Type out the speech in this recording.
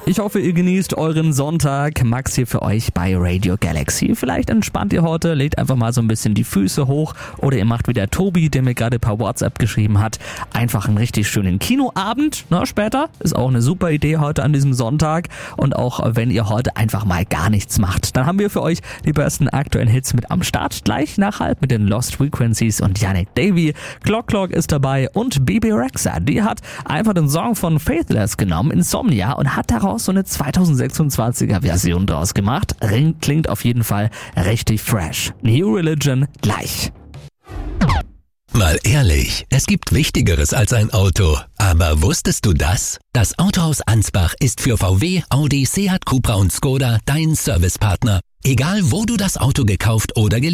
Ich hoffe, ihr genießt euren Sonntag. Max hier für euch bei Radio Galaxy. Vielleicht entspannt ihr heute, legt einfach mal so ein bisschen die Füße hoch oder ihr macht wie der Tobi, der mir gerade per WhatsApp geschrieben hat, einfach einen richtig schönen Kinoabend. Später ist auch eine super Idee heute an diesem Sonntag. Und auch wenn ihr heute einfach mal gar nichts macht, dann haben wir für euch die besten aktuellen Hits mit am Start. Gleich nach halb mit den Lost Frequencies und Yannick Davy. Clock ist dabei und Bebe Rexha. Die hat einfach den Song von Faithless genommen, Insomnia, und hat daraus so eine 2026er Version draus gemacht. Klingt auf jeden Fall richtig fresh. New Religion gleich. Mal ehrlich, es gibt Wichtigeres als ein Auto. Aber wusstest du das? Das Autohaus Ansbach ist für VW, Audi, Seat, Cupra und Skoda dein Servicepartner. Egal, wo du das Auto gekauft oder geliehen